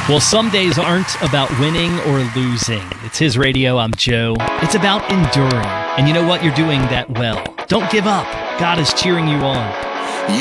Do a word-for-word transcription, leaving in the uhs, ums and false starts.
Well, some days aren't about winning or losing. It's His Radio. I'm Joe. It's about enduring. And you know what? You're doing that well. Don't give up. God is cheering you on.